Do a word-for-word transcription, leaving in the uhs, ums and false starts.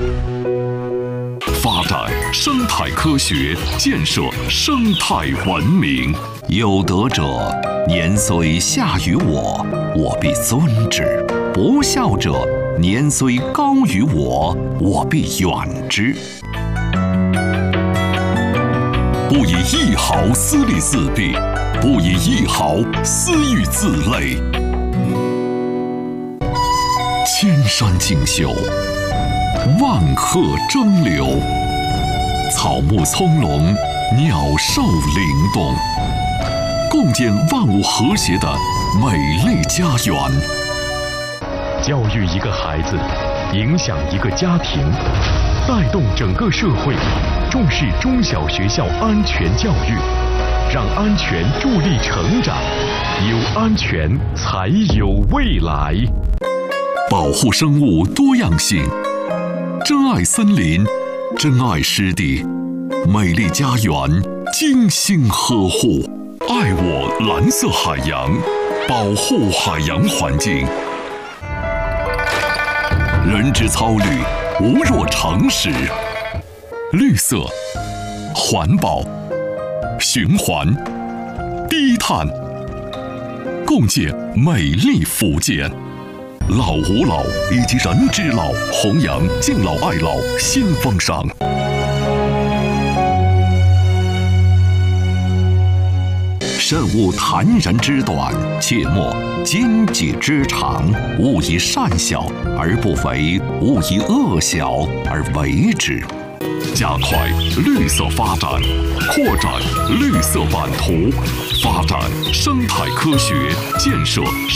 发展生态科学，建设生态文明。有德者，年虽下于我，我必尊之；不孝者，年虽高于我，我必远之。不以一毫私利自弊，不以一毫私欲自累。千山竞秀，万壑争流，草木葱茏，鸟兽灵动，共建万物和谐的美丽家园。 教育一个孩子，影响一个家庭，带动整个社会，重视中小学校安全教育，让安全助力成长，有安全才有未来。 保护生物多样性，珍爱森林，珍爱湿地，美丽家园精心呵护，爱我蓝色海洋，保护海洋环境。人之操虑，无若诚实。绿色、环保、循环、低碳，共建美丽福建。老吾老以及人之老，弘扬敬老爱老新风尚。慎勿谈人之短，切莫奸己之长。勿以善小而不为，勿以恶小而为之。加快绿色发展，扩展绿色版图，发展生态科学，建设